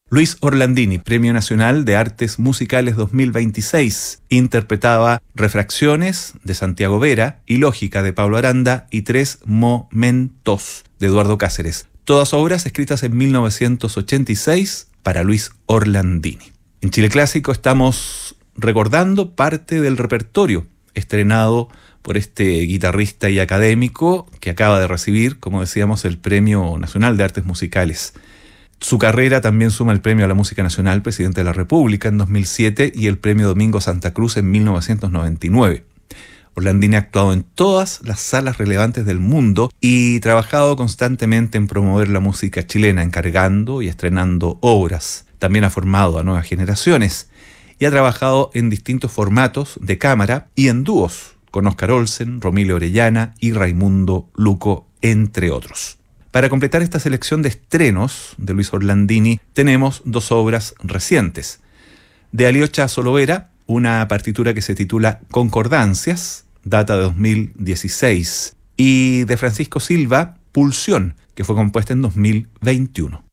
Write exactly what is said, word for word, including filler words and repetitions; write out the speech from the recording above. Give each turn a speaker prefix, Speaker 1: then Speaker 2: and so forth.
Speaker 1: Luis Orlandini, Premio Nacional de Artes Musicales dos mil veintiséis, interpretaba Refracciones de Santiago Vera y Lógica de Pablo Aranda y Tres Momentos de Eduardo Cáceres. Todas obras escritas en mil novecientos ochenta y seis para Luis Orlandini. En Chile Clásico estamos recordando parte del repertorio estrenado por este guitarrista y académico que acaba de recibir, como decíamos, el Premio Nacional de Artes Musicales. Su carrera también suma el Premio a la Música Nacional, Presidente de la República en dos mil siete y el Premio Domingo Santa Cruz en mil novecientos noventa y nueve. Orlandini ha actuado en todas las salas relevantes del mundo y trabajado constantemente en promover la música chilena, encargando y estrenando obras. También ha formado a nuevas generaciones y ha trabajado en distintos formatos de cámara y en dúos con Óscar Olsen, Romilio Orellana y Raimundo Luco, entre otros. Para completar esta selección de estrenos de Luis Orlandini, tenemos dos obras recientes. De Alyosha Solovera, una partitura que se titula Concordancias, data de dos mil dieciséis, y de Francisco Silva, Pulsión, que fue compuesta en dos mil veintiuno.